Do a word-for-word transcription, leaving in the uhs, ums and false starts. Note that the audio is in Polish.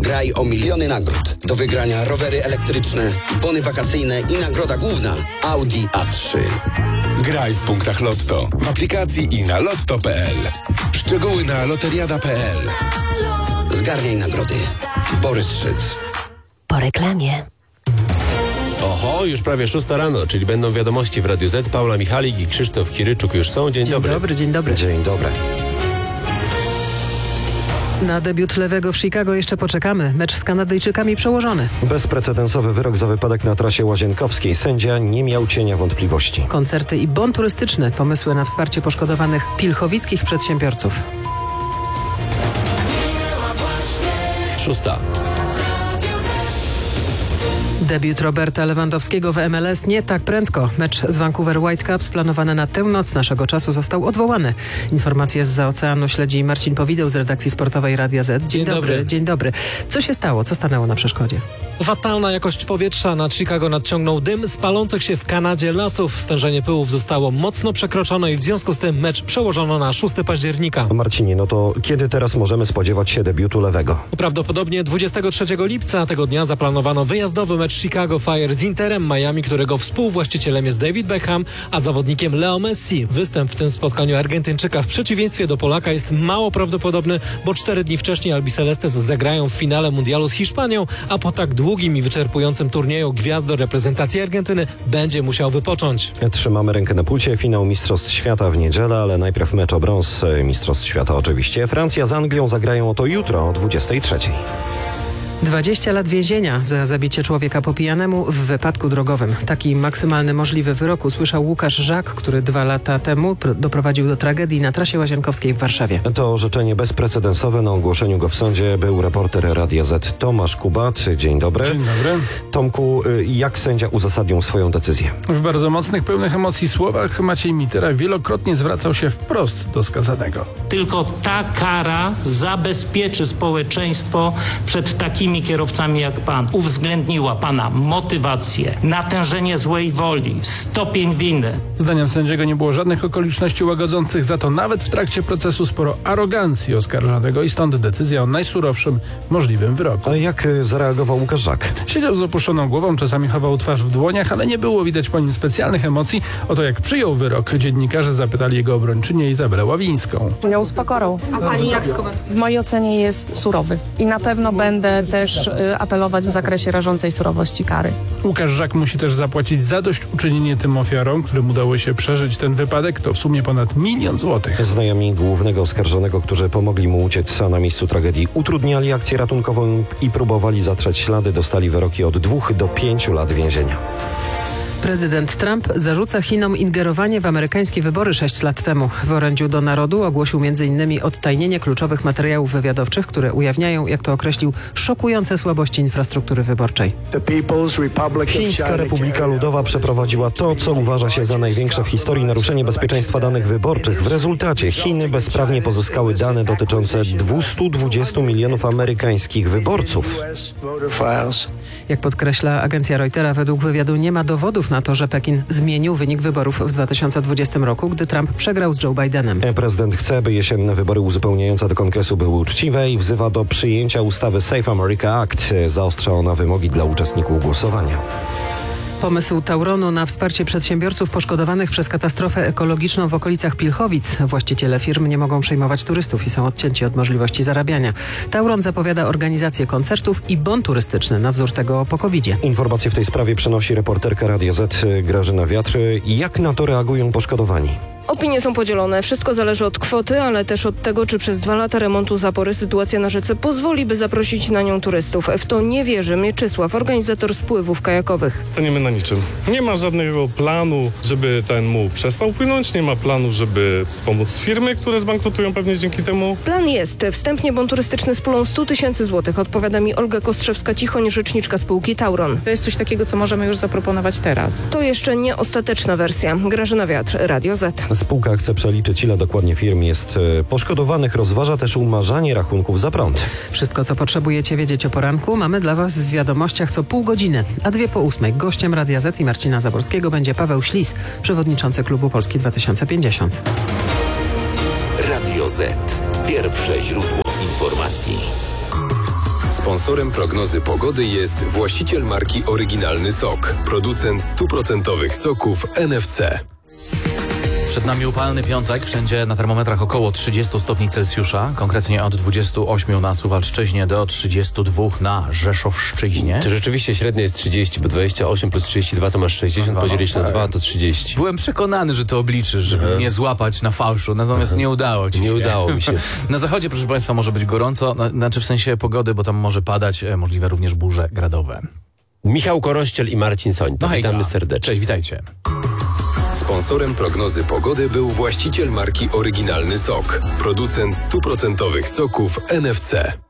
Graj o miliony nagród. Do wygrania rowery elektryczne, bony wakacyjne i nagroda główna Audi A trzy. Graj w punktach Lotto, w aplikacji i na lotto kropka p l. Szczegóły na loteriada kropka p l. Zgarniaj nagrody. Borys Szyc. Po reklamie. Oho, już prawie szósta rano, czyli będą wiadomości w Radiu Z. Paula Michalik i Krzysztof Kiryczuk już są. Dzień, dzień dobry. dobry. Dzień dobry, dzień dobry. Na debiut lewego w Chicago jeszcze poczekamy. Mecz z Kanadyjczykami przełożony. Bezprecedensowy wyrok za wypadek na trasie łazienkowskiej. Sędzia nie miał cienia wątpliwości. Koncerty i bon turystyczny. Pomysły na wsparcie poszkodowanych pilchowickich przedsiębiorców. Szósta. Debiut Roberta Lewandowskiego w M L S nie tak prędko. Mecz z Vancouver Whitecaps planowany na tę noc naszego czasu został odwołany. Informacje zza oceanu śledzi Marcin Powideł z redakcji sportowej Radia Z. Dzień, Dzień dobry. dobry. Dzień dobry. Co się stało? Co stanęło na przeszkodzie? Fatalna jakość powietrza. Nad Chicago nadciągnął dym z palących się w Kanadzie lasów. Stężenie pyłów zostało mocno przekroczone i w związku z tym mecz przełożono na szóstego października. Marcinie, no to kiedy teraz możemy spodziewać się debiutu lewego? Prawdopodobnie dwudziestego trzeciego lipca tego dnia zaplanowano wyjazdowy mecz Chicago Fire z Interem Miami, którego współwłaścicielem jest David Beckham, a zawodnikiem Leo Messi. Występ w tym spotkaniu Argentyńczyka w przeciwieństwie do Polaka jest mało prawdopodobny, bo cztery dni wcześniej Albicelestes zagrają w finale mundialu z Hiszpanią, a po tak długim i wyczerpującym turnieju gwiazdor reprezentacji Argentyny będzie musiał wypocząć. Trzymamy rękę na pulsie. Finał Mistrzostw Świata w niedzielę, ale najpierw mecz o brąz Mistrzostw Świata oczywiście. Francja z Anglią zagrają o to jutro o dwudziestej trzeciej. dwadzieścia lat więzienia za zabicie człowieka po pijanemu w wypadku drogowym. Taki maksymalny możliwy wyrok usłyszał Łukasz Żak, który dwa lata temu pr- doprowadził do tragedii na trasie łazienkowskiej w Warszawie. To orzeczenie bezprecedensowe. Na ogłoszeniu go w sądzie był reporter Radia Z Tomasz Kubat. Dzień dobry. Dzień dobry. Tomku, jak sędzia uzasadnił swoją decyzję? W bardzo mocnych, pełnych emocji słowach Maciej Mitera wielokrotnie zwracał się wprost do skazanego. Tylko ta kara zabezpieczy społeczeństwo przed takimi kierowcami jak pan. Uwzględniła pana motywację, natężenie złej woli, stopień winy. Zdaniem sędziego nie było żadnych okoliczności łagodzących, za to nawet w trakcie procesu sporo arogancji oskarżonego i stąd decyzja o najsurowszym możliwym wyroku. A jak zareagował Łukasz Żak? Siedział z opuszczoną głową, czasami chował twarz w dłoniach, ale nie było widać po nim specjalnych emocji. O to, jak przyjął wyrok, dziennikarze zapytali jego obrończynię Izabelę Ławińską. Miał z pokorą. A pani jak skomentuje? W mojej ocenie jest surowy i na pewno będę też y, apelować w zakresie rażącej surowości kary. Łukasz Żak musi też zapłacić zadośćuczynienie tym ofiarom, którym udało się przeżyć ten wypadek. To w sumie ponad milion złotych. Znajomi głównego oskarżonego, którzy pomogli mu uciec na miejscu tragedii, utrudniali akcję ratunkową i próbowali zatrzeć ślady, dostali wyroki od dwóch do pięciu lat więzienia. Prezydent Trump zarzuca Chinom ingerowanie w amerykańskie wybory sześć lat temu. W orędziu do narodu ogłosił między innymi odtajnienie kluczowych materiałów wywiadowczych, które ujawniają, jak to określił, szokujące słabości infrastruktury wyborczej. Chińska Republika Ludowa przeprowadziła to, co uważa się za największe w historii naruszenie bezpieczeństwa danych wyborczych. W rezultacie Chiny bezprawnie pozyskały dane dotyczące dwieście dwadzieścia milionów amerykańskich wyborców. Jak podkreśla agencja Reutera, według wywiadu nie ma dowodów na to, że Pekin zmienił wynik wyborów w dwa tysiące dwudziestym roku, gdy Trump przegrał z Joe Bidenem. Prezydent chce, by jesienne wybory uzupełniające do kongresu były uczciwe i wzywa do przyjęcia ustawy Safe America Act. Zaostrza ona wymogi dla uczestników głosowania. Pomysł Tauronu na wsparcie przedsiębiorców poszkodowanych przez katastrofę ekologiczną w okolicach Pilchowic. Właściciele firm nie mogą przyjmować turystów i są odcięci od możliwości zarabiania. Tauron zapowiada organizację koncertów i bon turystyczny na wzór tego po kowidzie. Informacje w tej sprawie przenosi reporterka Radia Z Grażyna Wiatr. Jak na to reagują poszkodowani? Opinie są podzielone. Wszystko zależy od kwoty, ale też od tego, czy przez dwa lata remontu zapory sytuacja na rzece pozwoli, by zaprosić na nią turystów. W to nie wierzy Mieczysław, organizator spływów kajakowych. Staniemy na niczym. Nie ma żadnego planu, żeby ten muł przestał płynąć. Nie ma planu, żeby wspomóc firmy, które zbankrutują pewnie dzięki temu. Plan jest. Wstępnie bon turystyczny z pulą sto tysięcy złotych. Odpowiada mi Olga Kostrzewska-Cichoń, rzeczniczka spółki Tauron. To jest coś takiego, co możemy już zaproponować teraz. To jeszcze nie ostateczna wersja. Grażyna Wiatr, Radio Z. Spółka chce przeliczyć, ile dokładnie firm jest poszkodowanych. Rozważa też umarzanie rachunków za prąd. Wszystko, co potrzebujecie wiedzieć o poranku, mamy dla Was w wiadomościach co pół godziny. A dwie po ósmej gościem Radia Z i Marcina Zaborskiego będzie Paweł Ślis, przewodniczący Klubu Polski dwa tysiące pięćdziesiąt. Radio Z. Pierwsze źródło informacji. Sponsorem prognozy pogody jest właściciel marki Oryginalny Sok, producent stuprocentowych soków N F C. Przed nami upalny piątek, wszędzie na termometrach około trzydzieści stopni Celsjusza, konkretnie od dwudziestu ośmiu na Suwalszczyźnie do trzydziestu dwóch na Rzeszowszczyźnie. To rzeczywiście średnie jest trzydzieści, bo dwadzieścia osiem plus trzydzieści dwa to masz sześćdziesiąt, podzielić na dwa to trzydzieści. Byłem przekonany, że to obliczysz, żeby Aha. mnie złapać na fałszu, natomiast Aha. nie udało ci się. Nie udało mi się. Na zachodzie, proszę Państwa, może być gorąco, znaczy w sensie pogody, bo tam może padać, możliwe również burze gradowe. Michał Korościel i Marcin Soń. No witamy hejka. serdecznie. Cześć, witajcie. Sponsorem prognozy pogody był właściciel marki Oryginalny Sok, producent stuprocentowych soków N F C.